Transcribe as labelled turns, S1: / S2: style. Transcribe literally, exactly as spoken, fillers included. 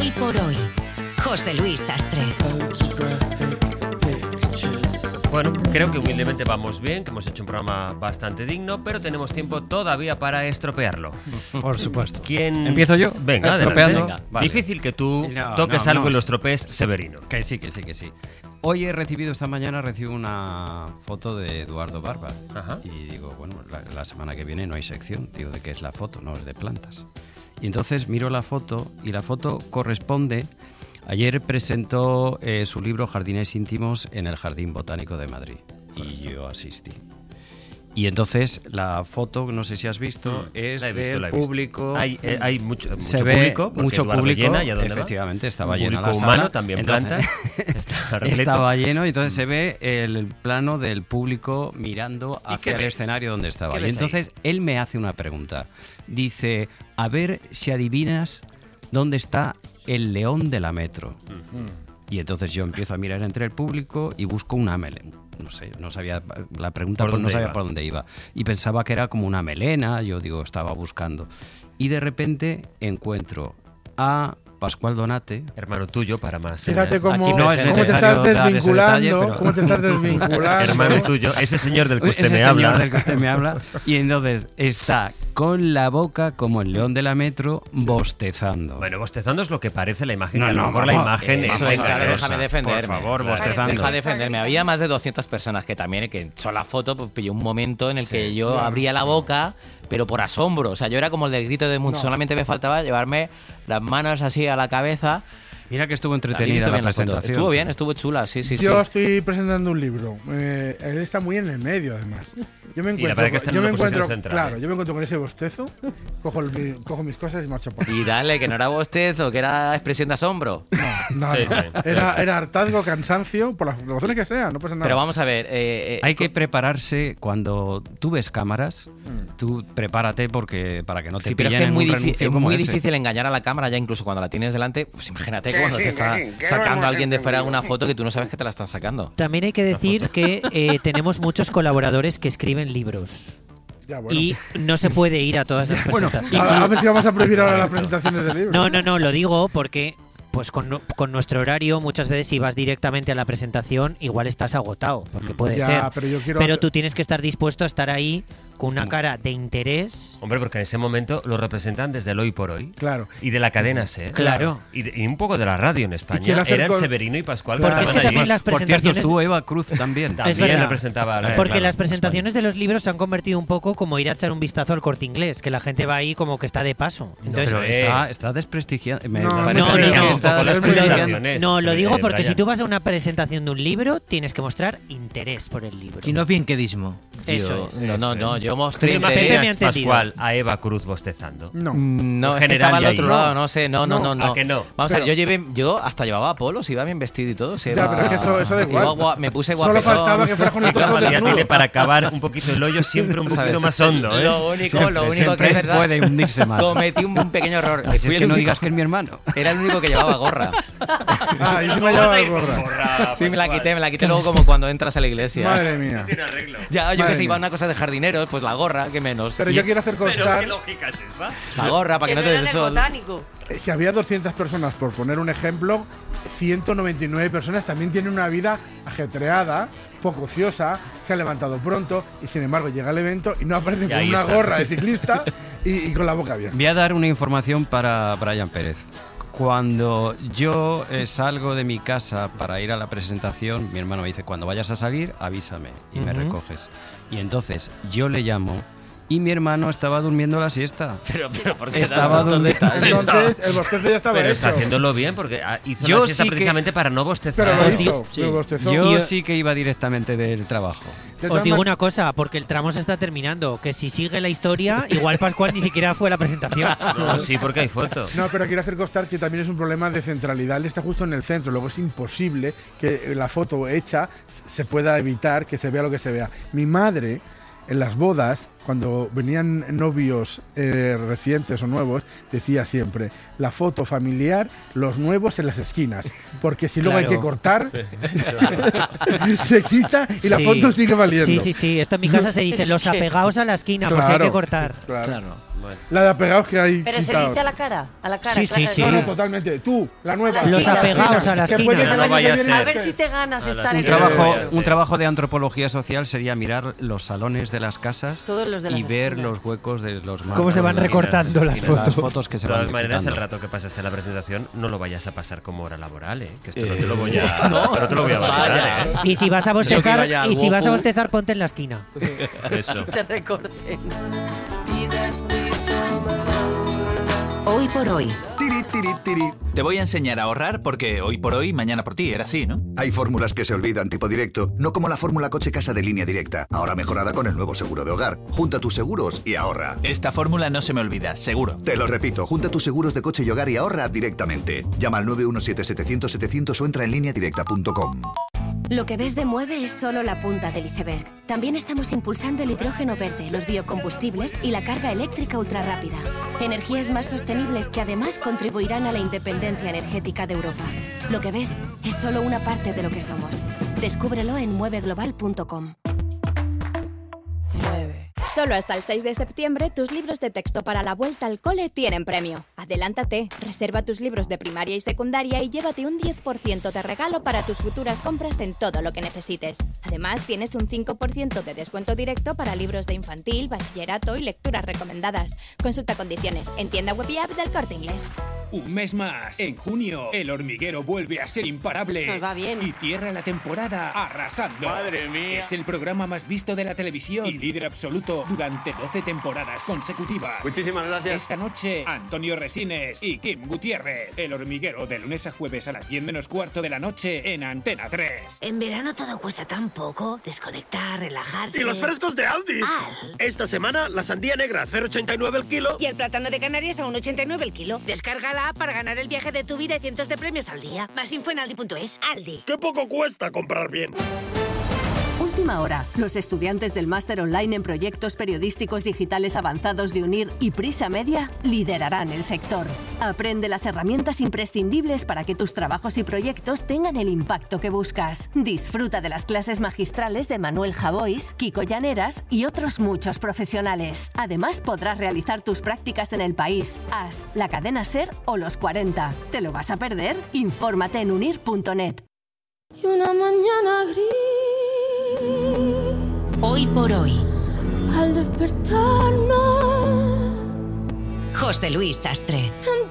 S1: Hoy por hoy, José Luis Sastre.
S2: Bueno, creo que humildemente vamos bien, que hemos hecho un programa bastante digno, pero tenemos tiempo todavía para estropearlo.
S3: Por supuesto.
S2: ¿Quién?
S3: ¿Empiezo yo?
S2: Venga,
S3: Estropeando.
S2: venga. Vale. Difícil que tú
S3: No,
S2: toques
S3: no,
S2: algo
S3: no.
S2: y lo estropees, Severino.
S3: Que sí, que sí, que sí. Hoy he recibido, esta mañana recibo una foto de Eduardo Barba.
S2: Ajá.
S3: Y digo, bueno, la, la semana que viene no hay sección. Digo, ¿de qué es la foto? No, es de plantas. Y entonces miro la foto y la foto corresponde... Ayer presentó eh, su libro Jardines íntimos en el Jardín Botánico de Madrid. Y yo asistí. Y entonces la foto, no sé si has visto,
S2: Mm,
S3: es
S2: la he visto, la
S3: del
S2: he visto.
S3: público.
S2: Hay, eh, hay mucho, mucho
S3: Se ve
S2: público, porque
S3: mucho
S2: Eduardo
S3: público,
S2: llena, ¿y a dónde va?
S3: efectivamente, estaba
S2: Un
S3: llena
S2: público
S3: la
S2: humano,
S3: sala.
S2: también
S3: Entonces,
S2: plantas. Está repleto.
S3: estaba lleno y entonces se ve el plano del público mirando
S2: ¿Y
S3: hacia
S2: qué
S3: el
S2: ves?
S3: escenario donde estaba.
S2: ¿Qué
S3: Y
S2: ves
S3: entonces él me hace una pregunta. Dice, a ver si adivinas dónde está el león de la metro. Y entonces yo empiezo a mirar entre el público y busco una melena. No sé, no sabía la pregunta,
S2: ¿Por
S3: pues no
S2: dónde
S3: sabía
S2: iba?
S3: por dónde iba. Y pensaba que era como una melena, yo digo, estaba buscando. Y de repente encuentro a Pascual Donate.
S2: Hermano tuyo, para más.
S4: Fíjate
S2: señas.
S4: cómo,
S3: Aquí no es
S4: cómo te
S3: necesario
S4: estás
S3: dar ese
S4: desvinculando,
S3: detalle, pero-
S4: cómo te estás desvinculando.
S2: Hermano tuyo, ese señor del que usted
S3: Ese
S2: me
S3: señor
S2: habla.
S3: del que usted me habla. Y entonces está con la boca como el león de la metro bostezando.
S2: Bueno, bostezando es lo que parece la imagen,
S3: No,
S2: que a lo
S3: no,
S2: mejor la
S3: vamos,
S2: imagen
S3: eso
S2: es
S3: es,
S5: Claro,
S2: engañosa.
S5: déjame defenderme.
S3: Por favor,
S5: Claro,
S3: bostezando.
S5: Deja defenderme. Había más de doscientas personas que también, que echó la foto, pues pilló un momento en el que
S2: Sí,
S5: yo
S4: claro.
S5: abría la boca, pero por asombro. O sea, yo era como el del grito de Moon.
S4: No.
S5: Solamente me faltaba llevarme las manos así a la cabeza.
S3: Mira que estuvo
S5: Habéis
S3: entretenida
S5: visto
S3: la
S5: bien la foto.
S3: presentación.
S5: Estuvo bien, estuvo chula, sí, sí,
S4: Yo
S5: sí.
S4: estoy presentando un libro. Eh, él está muy en el medio, además. Yo me
S2: Sí, la
S4: encuentro,
S2: verdad que está en
S4: yo me
S2: una posición
S4: encuentro,
S2: central,
S4: claro,
S2: ¿eh?
S4: yo me encuentro con ese bostezo, cojo, el- cojo mis cosas y marcho por ahí.
S5: Y dale, que no era bostezo, que era expresión de asombro.
S4: No, no,
S2: Sí,
S4: no.
S2: sí.
S4: Era, era hartazgo, cansancio, por las razones que sea, no pasa nada.
S5: Pero vamos a ver. eh, eh,
S3: Hay que prepararse cuando tú ves cámaras,
S4: Mm.
S3: tú prepárate porque para que no te
S5: Sí, pero es
S3: pillen
S5: que es
S3: en
S5: muy,
S3: un
S5: difí-
S3: renuncio
S5: es
S3: como
S5: muy
S3: ese.
S5: difícil engañar a la cámara ya incluso cuando la tienes delante. Pues imagínate
S4: Sí,
S5: cuando
S4: sí,
S5: te está
S4: sí, que
S5: sacando
S4: vamos
S5: a alguien de fuera
S4: entendido.
S5: una foto que tú no sabes que te la están sacando.
S6: También hay que decir que eh, tenemos muchos colaboradores que escriben libros
S4: Ya, bueno.
S6: y no se puede ir a todas las
S4: Bueno,
S6: presentaciones.
S4: a, a ver si vamos a prohibir ahora las presentaciones del libro.
S6: No, no, no, lo digo porque pues con, nu- con nuestro horario muchas veces si vas directamente a la presentación igual estás agotado, porque puede
S4: Ya,
S6: ser.
S4: pero yo quiero
S6: Pero
S4: hacer-
S6: tú tienes que estar dispuesto a estar ahí con una cara de interés.
S2: Hombre, porque en ese momento lo representan desde el Hoy por Hoy.
S4: Claro.
S2: Y de la cadena SER.
S6: Claro.
S2: Y, de- y un poco de la radio en
S4: Y
S2: España.
S4: quiero hacer
S2: Eran
S4: con-
S2: Severino y Pascual.
S4: Porque
S2: que
S6: es que
S2: estaban
S6: también
S2: allí.
S6: las
S3: Por cierto,
S6: presentaciones...
S3: estuvo Eva Cruz también.
S2: También
S6: Es verdad.
S2: representaba a la-
S6: Porque
S2: claro,
S6: las presentaciones de los libros se han convertido un poco como ir a echar un vistazo al Corte Inglés, que la gente va ahí como que está de paso. Entonces,
S3: Pero
S2: eh,
S3: está, está desprestigiando. Me
S4: No,
S3: parece
S6: no,
S3: que
S6: no, no.
S3: está
S2: Un poco las
S4: es muy
S2: presentaciones,
S6: no, lo
S2: eh,
S6: digo porque
S2: Brian.
S6: si tú vas a una presentación de un libro, tienes que mostrar interés por el libro.
S7: Y no bienquedismo.
S6: Eso es.
S5: No, no, no, yo
S2: ¿Tú
S5: mostré
S2: te
S6: Pepe me ha
S2: imaginas,
S6: entendido.
S2: Pascual, a Eva Cruz bostezando?
S4: No.
S5: No,
S2: En
S5: es que
S2: general
S5: estaba al
S2: ya
S5: otro
S2: ahí.
S5: lado, no sé, no, no, no.
S4: No,
S5: no.
S2: ¿a que no?
S5: Vamos a ver,
S4: Pero-
S5: yo llevé, yo hasta llevaba polos, iba bien vestido y todo. se
S4: Ya,
S5: iba-
S4: pero es que eso- eso da igual.
S5: iba gua- me puse
S4: Solo
S5: guapetón.
S4: faltaba que fuera con
S2: Y
S4: un trozo
S2: claro,
S4: de
S2: ya tiene
S4: desnudo.
S2: para acabar un poquito el hoyo siempre un poquito
S5: ¿Sabes?
S2: más hondo, ¿eh?
S5: Lo único,
S3: Siempre,
S5: lo único
S3: siempre
S5: que es verdad.
S3: puede hundirse más.
S5: Cometí un, un pequeño error.
S3: Así
S5: Fui
S3: es
S5: el
S3: que no
S5: único-
S3: digas que es mi hermano.
S5: Era el único que llevaba gorra.
S4: Ah, y encima llevaba la gorra.
S5: Sí, me la quité, me la quité luego como cuando entras a la iglesia.
S4: Madre mía.
S5: Ya, yo
S4: Madre
S5: que sé, iba
S4: mía.
S5: una cosa de jardineros, pues la gorra, que menos.
S4: Pero
S5: Y-
S4: yo quiero hacer constar,
S2: lógica es esa?
S5: La gorra, para que no te dé el sol.
S4: eh, si había doscientas personas, por poner un ejemplo, ciento noventa y nueve personas también tienen una vida ajetreada, poco ociosa, se han levantado pronto y sin embargo llega el evento y no aparecen
S2: Y
S4: con
S2: ahí
S4: una
S2: está.
S4: gorra de ciclista y, y con la boca abierta.
S3: Voy a dar una información para Brian Pérez. Cuando yo eh, salgo de mi casa para ir a la presentación, mi hermano me dice, cuando vayas a salir, avísame y me
S5: Ujú.
S3: recoges. Y entonces yo le llamo y mi hermano estaba durmiendo la siesta.
S5: Pero, pero, ¿por qué
S3: Estaba
S5: das tantos
S3: durmiendo.
S5: detalles?
S4: Entonces el bostezo ya estaba
S2: Pero
S4: hecho.
S2: está haciéndolo bien porque ah, hizo
S3: Yo
S2: la siesta
S3: sí que-
S2: precisamente para no bostezar.
S4: Pero lo
S6: Os
S4: hizo,
S6: digo-
S4: lo bostezó.
S3: Yo
S6: Y-
S3: sí que iba directamente del trabajo.
S4: De
S6: Os
S4: todas
S6: digo
S4: man-
S6: una cosa, porque el tramo se está terminando, que si sigue la historia, igual Pascual ni siquiera fue a la presentación.
S2: No, sí, porque hay foto.
S4: No, pero quiero hacer constar que también es un problema de centralidad. Él está justo en el centro, luego es imposible que la foto hecha se pueda evitar que se vea lo que se vea. Mi madre, en las bodas, cuando venían novios eh, recientes o nuevos, decía siempre, la foto familiar, los nuevos en las esquinas, porque si luego hay
S6: Claro.
S4: que cortar, se quita y la
S6: Sí.
S4: foto sigue valiendo.
S6: Sí, sí, sí. Esto en mi casa se dice, los apegados a la esquina, por si hay
S4: Claro.
S6: que cortar.
S4: Claro.
S5: Claro.
S2: Bueno.
S4: La de apegados que hay.
S7: Pero
S4: quitados.
S7: se dice a la cara, a la cara.
S6: Sí, sí,
S7: claro.
S6: sí.
S4: No, no, totalmente. Tú, la nueva.
S7: A la
S6: Los
S7: esquina.
S6: apegados a la
S4: Que
S6: esquina.
S4: puede que
S2: No
S4: el año
S2: vaya
S4: que
S2: a
S4: viene
S2: ser.
S7: A ver
S4: esté-
S7: si te ganas
S2: A la
S7: estar
S2: esquina.
S7: en
S3: Un
S2: Que
S7: el...
S3: trabajo,
S2: vaya a ser.
S3: un trabajo de antropología social sería mirar los salones de las casas
S7: Todos los de las
S3: y ver
S7: esquinas.
S3: los huecos de los
S6: ¿Cómo
S3: marcos
S6: se van
S3: de las
S6: recortando
S2: esquinas,
S6: las
S2: esquinas.
S3: las
S6: fotos?
S3: fotos que se
S2: De
S3: van
S2: todas maneras, el
S3: quitando.
S2: rato que pasaste en la presentación no lo vayas a pasar como hora laboral, ¿eh? Que esto no
S3: Eh,
S2: te lo voy a, no te lo voy a valorar, ¿eh?
S6: Y si vas a
S3: Yo que
S6: bostezar,
S3: vaya al
S6: y si vas a
S3: Wofu.
S6: bostezar, ponte en la esquina.
S2: Eso.
S7: Te recorten.
S1: Hoy por hoy.
S8: Tiri, tiri, tiri. Te voy a enseñar a ahorrar porque hoy por hoy, mañana por ti. Era así, ¿no?
S9: Hay fórmulas que se olvidan tipo directo, no como la fórmula coche casa de Línea Directa, ahora mejorada con el nuevo seguro de hogar. Junta tus seguros y ahorra.
S8: Esta fórmula no se me olvida, seguro.
S9: Te lo repito, junta tus seguros de coche y hogar y ahorra directamente. Llama al nueve uno siete setecientos setecientos o entra en línea directa punto com.
S10: Lo que ves de Mueve es solo la punta del iceberg. También estamos impulsando el hidrógeno verde, los biocombustibles y la carga eléctrica ultrarrápida. Energías más sostenibles que además contribuirán a la independencia energética de Europa. Lo que ves es solo una parte de lo que somos. Descúbrelo en mueve global punto com.
S11: Solo hasta el seis de septiembre, tus libros de texto para la vuelta al cole tienen premio. Adelántate, reserva tus libros de primaria y secundaria y llévate un diez por ciento de regalo para tus futuras compras en todo lo que necesites. Además, tienes un cinco por ciento de descuento directo para libros de infantil, bachillerato y lecturas recomendadas. Consulta condiciones en tienda web y app del Corte Inglés.
S12: Un mes más. En junio, El Hormiguero vuelve a ser imparable.
S7: Nos va bien.
S12: Y cierra la temporada arrasando.
S8: ¡Madre mía!
S12: Es el programa más visto de la televisión y líder absoluto durante doce temporadas consecutivas.
S8: Muchísimas gracias.
S12: Esta noche, Antonio Resines y Kim Gutiérrez. El Hormiguero, de lunes a jueves a las diez menos cuarto de la noche en Antena tres.
S1: En verano todo cuesta tan poco. Desconectar, relajarse.
S13: ¡Y los frescos de Aldi!
S1: Al.
S13: Esta semana, la sandía negra cero coma ochenta y nueve el kilo.
S1: Y el plátano de Canarias a uno coma ochenta y nueve el kilo. Descarga la app para ganar el viaje de tu vida y cientos de premios al día. Más info en aldi punto es. Aldi.
S13: ¡Qué poco cuesta comprar bien!
S14: Última hora. Los estudiantes del máster online en proyectos periodísticos digitales avanzados de UNIR y Prisa Media liderarán el sector. Aprende las herramientas imprescindibles para que tus trabajos y proyectos tengan el impacto que buscas. Disfruta de las clases magistrales de Manuel Javois, Kiko Llaneras y otros muchos profesionales. Además, podrás realizar tus prácticas en el país, A S, la cadena SER o los cuarenta. ¿Te lo vas a perder? Infórmate en unir punto net.
S11: Y una mañana gris.
S1: Hoy por hoy.
S11: Al despertarnos,
S1: José Luis Sastre.
S11: sentimos